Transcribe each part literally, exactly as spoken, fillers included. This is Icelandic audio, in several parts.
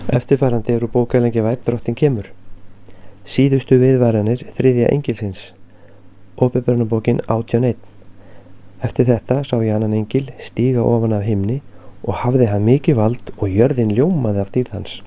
Eftirfarandi eru bókalengi vænn Drottinn kemur. Síðustu viðvaranir þriðja engilsins. Åpenbarunarbókin átján eitt. Eftir þetta sá ég annan engil stíga ofan af himni og hafði hann mikið vald og jörðin ljómaði af dýrð hans.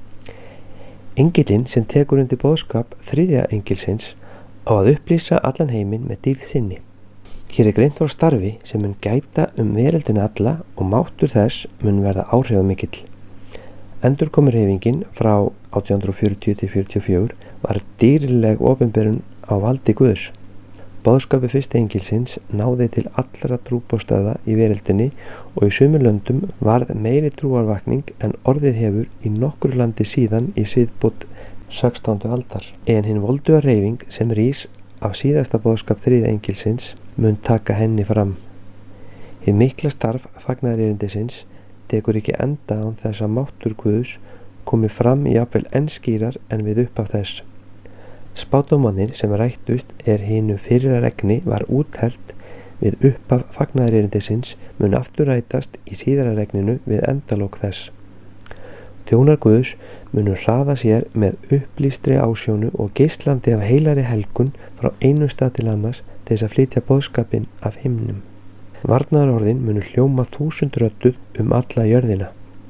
Engillinn sem tekur undir boðskap þriðja engilsins á að upplýsa allan heiminn með dýrð sinni. Hér er greint frá starfi sem mun gæta um veröldina alla og máttur þess mun verða áhrifamikill. Endurkomuhreyfingin frá átján hundruð fjörutíu til fjörutíu og fjögur var dýrleg opinberun á valdi Guðs. Boðskapi fyrsta engilsins náði til allra trúboðstöðva í veröldinni og í sumum löndum varð meiri trúarvakning en orðið hefur í nokkru landi síðan í siðbót sextándu aldar. En hin volduga hreyfing sem rís af síðasta boðskap þriðja engilsins mun taka henni fram. Hið mikla starf fagnaðarerindisins tekur ekki enda án þess að máttur Guðs komi fram jafnvel enn skýrar en við upphaf þess. Spádómarnir sem rættust er hinu fyrra regni var úthelt við upphaf fagnaðarerindisins mun aftur rætast í síðara regninu við endalok þess. Þjónar Guðs munu hraða sér með upplýstri ásjónu og geislandi af heilari helgun frá einum stað til annars til þess að flytja boðskapinn af himnum. Varnaðarorðin munu hljóma þúsund rödduð um alla jörðina.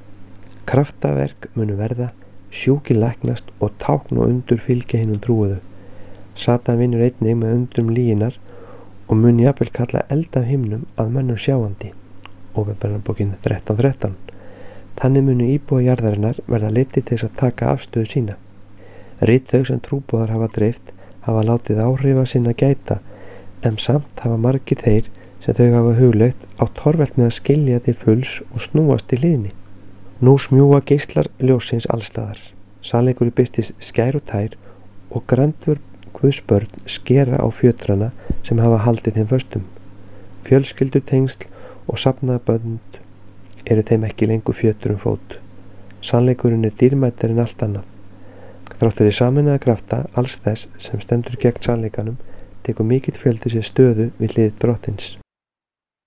Kraftaverk munu verða, sjúkir læknast og tákn og undur fylgja hinum trúuðu. Satan vinnur einnig með undrum lyginnar og mun jafnvel kalla eld af himnum að mönnum sjáandi. Åpenbarunarbókin þrettán þrettán. Þannig munu íbúa jarðarinnar verða leiddir til þess að taka afstöðu sína. Rit þau sem trúboðar hafa dreift hafa látið áhrifa sinna gæta, en samt hafa margir þeir sem þau hafa hugleitt á torvelt með að skilja til fulls og snúast til hliðinni. Nú smjúga geislar ljósins allstaðar. Sannleikur birtist skær og tær og grandvör Guðs börn skera á fjötrana sem hafa haldið þeim föstum. Fjölskyldutengsl og safnaðarbönd eru þeim ekki lengur fjötur um fót. Sannleikurinn er dýrmætari en allt annað. Þrátt fyrir sameinaða krafta alls þess sem stendur gegn sannleikanum tekur mikill fjöldi sér stöðu við hlið Drottins.